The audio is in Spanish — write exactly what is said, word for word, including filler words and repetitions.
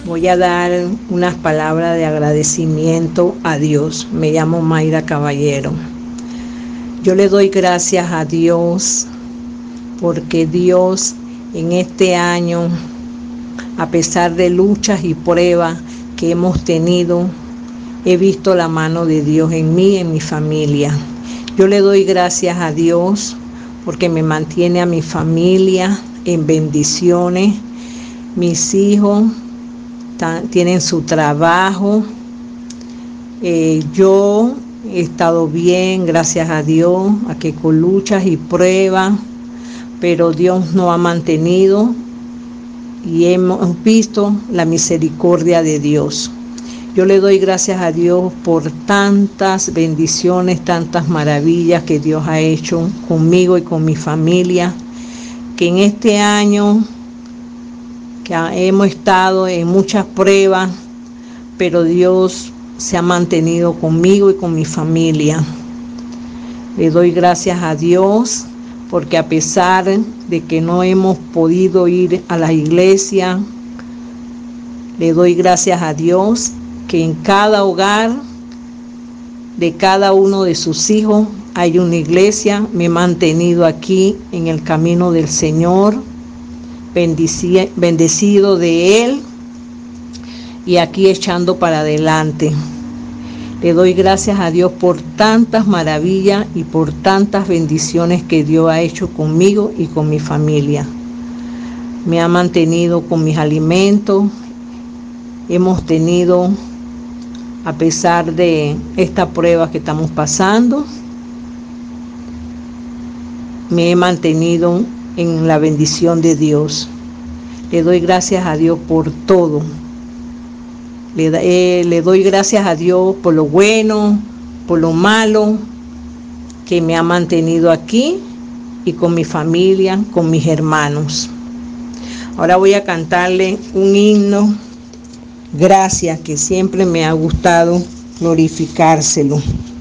Voy a dar unas palabras de agradecimiento a Dios. Me llamo Mayra Caballero. Yo le doy gracias a Dios porque Dios en este año, a pesar de luchas y pruebas que hemos tenido, he visto la mano de Dios en mí y en mi familia. Yo le doy gracias a Dios porque me mantiene a mi familia en bendiciones. Mis hijos tienen su trabajo. Eh, yo he estado bien, gracias a Dios, a que con luchas y pruebas, pero Dios nos ha mantenido y hemos visto la misericordia de Dios. Yo le doy gracias a Dios por tantas bendiciones, tantas maravillas que Dios ha hecho conmigo y con mi familia, que en este año que hemos estado en muchas pruebas, pero Dios se ha mantenido conmigo y con mi familia. Le doy gracias a Dios porque a pesar de que no hemos podido ir a la iglesia, le doy gracias a Dios que en cada hogar de cada uno de sus hijos hay una iglesia. Me he mantenido aquí en el camino del Señor, bendecido de Él y aquí echando para adelante. Le doy gracias a Dios por tantas maravillas y por tantas bendiciones que Dios ha hecho conmigo y con mi familia. Me ha mantenido con mis alimentos. Hemos tenido, a pesar de esta prueba que estamos pasando, me he mantenido en la bendición de Dios. Le doy gracias a Dios por todo. Le, eh, le doy gracias a Dios por lo bueno, por lo malo, que me ha mantenido aquí y con mi familia, con mis hermanos. Ahora voy a cantarle un himno, Gracias, que siempre me ha gustado glorificárselo.